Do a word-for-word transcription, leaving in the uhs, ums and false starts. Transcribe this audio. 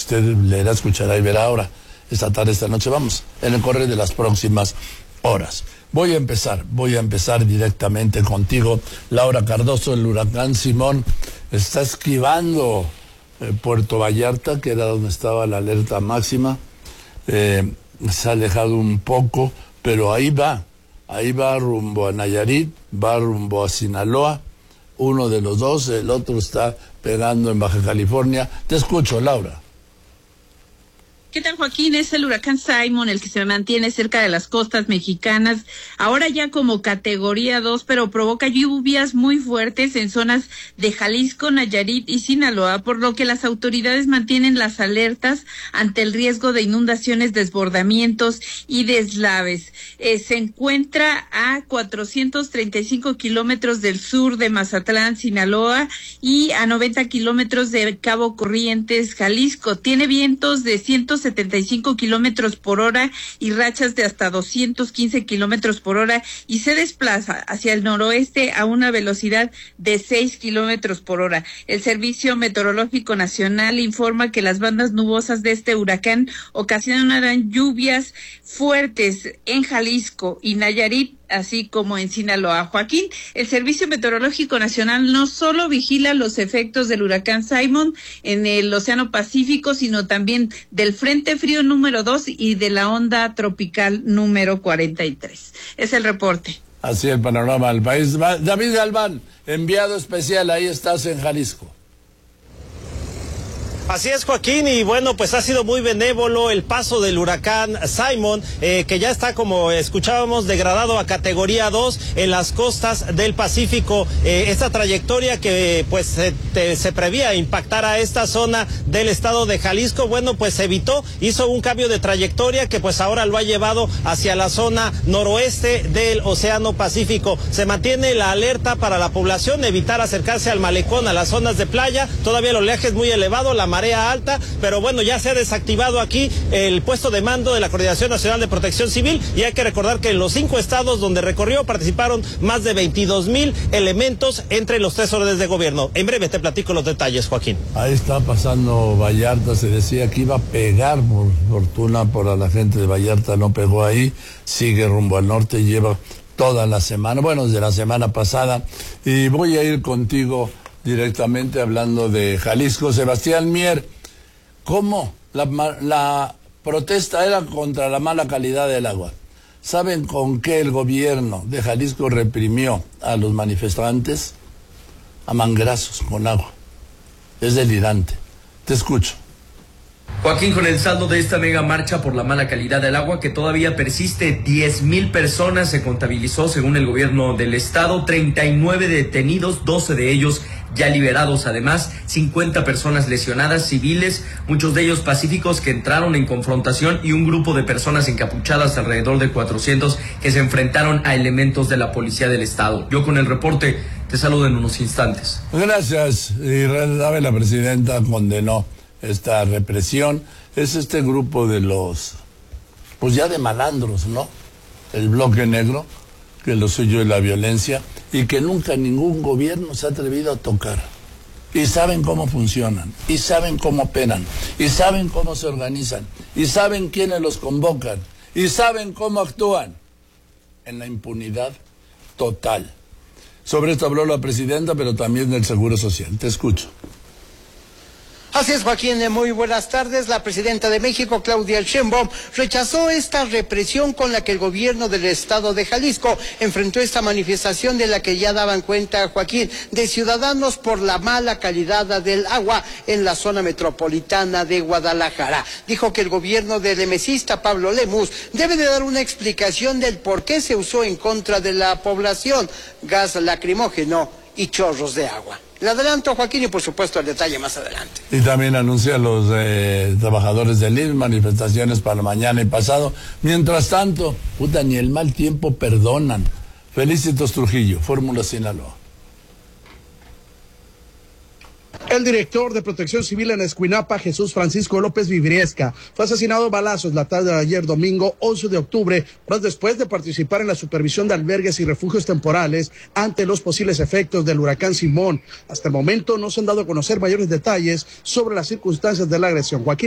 usted leerá, escuchará y verá ahora, esta tarde, esta noche, vamos, en el correr de las próximas horas. Voy a empezar, voy a empezar directamente contigo, Laura Cardoso. El huracán Simón está esquivando eh, Puerto Vallarta, que era donde estaba la alerta máxima. Eh, se ha alejado un poco, pero ahí va, ahí va rumbo a Nayarit, va rumbo a Sinaloa, uno de los dos, el otro está pegando en Baja California. Te escucho, Laura. ¿Qué tal, Joaquín? Es el huracán Simón el que se mantiene cerca de las costas mexicanas, ahora ya como categoría dos, pero provoca lluvias muy fuertes en zonas de Jalisco, Nayarit y Sinaloa, por lo que las autoridades mantienen las alertas ante el riesgo de inundaciones, desbordamientos y deslaves. Eh, se encuentra a cuatrocientos treinta y cinco kilómetros del sur de Mazatlán, Sinaloa, y a noventa kilómetros de Cabo Corrientes, Jalisco. Tiene vientos de ciento setenta y cinco kilómetros por hora y rachas de hasta doscientos quince kilómetros por hora, y se desplaza hacia el noroeste a una velocidad de seis kilómetros por hora. El Servicio Meteorológico Nacional informa que las bandas nubosas de este huracán ocasionarán lluvias fuertes en Jalisco y Nayarit, así como en Sinaloa. Joaquín, el Servicio Meteorológico Nacional no solo vigila los efectos del huracán Simón en el Océano Pacífico, sino también del Frente Frío número dos y de la onda tropical número cuarenta y tres. Es el reporte. Así el panorama del país. David Galván, enviado especial, ahí estás en Jalisco. Así es, Joaquín, y bueno, pues ha sido muy benévolo el paso del huracán Simón, eh, que ya está, como escuchábamos, degradado a categoría dos en las costas del Pacífico. Eh, esta trayectoria que pues se, te, se prevía impactar a esta zona del estado de Jalisco, bueno, pues se evitó, hizo un cambio de trayectoria que pues ahora lo ha llevado hacia la zona noroeste del Océano Pacífico. Se mantiene la alerta para la población, evitar acercarse al malecón, a las zonas de playa. Todavía el oleaje es muy elevado, la marea alta, pero bueno, ya se ha desactivado aquí el puesto de mando de la Coordinación Nacional de Protección Civil, y hay que recordar que en los cinco estados donde recorrió participaron más de veintidós mil elementos entre los tres órdenes de gobierno. En breve te platico los detalles, Joaquín. Ahí está pasando Vallarta, se decía que iba a pegar, por fortuna para la gente de Vallarta no pegó ahí, sigue rumbo al norte, lleva toda la semana, bueno, desde la semana pasada, y voy a ir contigo directamente hablando de Jalisco. Sebastián Mier, ¿cómo? La, la protesta era contra la mala calidad del agua. ¿Saben con qué el gobierno de Jalisco reprimió a los manifestantes? A manguerazos con agua. Es delirante. Te escucho. Joaquín, con el saldo de esta mega marcha por la mala calidad del agua que todavía persiste, diez mil personas se contabilizó según el gobierno del estado, treinta y nueve detenidos, doce de ellos ya liberados, además cincuenta personas lesionadas, civiles, muchos de ellos pacíficos que entraron en confrontación, y un grupo de personas encapuchadas, alrededor de cuatrocientos, que se enfrentaron a elementos de la policía del estado. Yo con el reporte te saludo en unos instantes. Gracias. Y la presidenta condenó esta represión. Es este grupo de los, pues ya de malandros, ¿no? El bloque negro, que lo suyo es la violencia, y que nunca ningún gobierno se ha atrevido a tocar. Y saben cómo funcionan, y saben cómo operan, y saben cómo se organizan, y saben quiénes los convocan, y saben cómo actúan. En la impunidad total. Sobre esto habló la presidenta, pero también del Seguro Social. Te escucho. Así es, Joaquín, muy buenas tardes. La presidenta de México, Claudia Sheinbaum, rechazó esta represión con la que el gobierno del estado de Jalisco enfrentó esta manifestación, de la que ya daban cuenta, Joaquín, de ciudadanos por la mala calidad del agua en la zona metropolitana de Guadalajara. Dijo que el gobierno del emesista Pablo Lemus debe de dar una explicación del por qué se usó en contra de la población gas lacrimógeno y chorros de agua. Le adelanto, Joaquín, y por supuesto el detalle más adelante. Y también anuncia a los eh, trabajadores del I M S S manifestaciones para mañana y pasado. Mientras tanto, puta, ni el mal tiempo perdonan. Felicitos Trujillo, Fórmula Sinaloa. El director de Protección Civil en Escuinapa, Jesús Francisco López Vivriesca, fue asesinado a balazos la tarde de ayer domingo once de octubre, horas después de participar en la supervisión de albergues y refugios temporales ante los posibles efectos del huracán Simón. Hasta el momento no se han dado a conocer mayores detalles sobre las circunstancias de la agresión. Joaquín.